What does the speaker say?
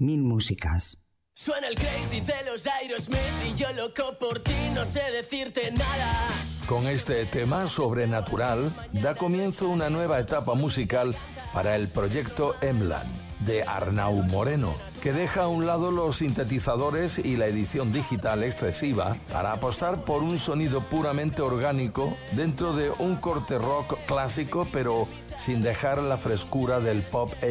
Mil músicas. Suena el Crazy de los Aerosmith y yo loco por ti, no sé decirte nada. Con este tema sobrenatural da comienzo una nueva etapa musical para el proyecto Emlan de Arnau Moreno, que deja a un lado los sintetizadores y la edición digital excesiva para apostar por un sonido puramente orgánico dentro de un corte rock clásico, pero sin dejar la frescura del pop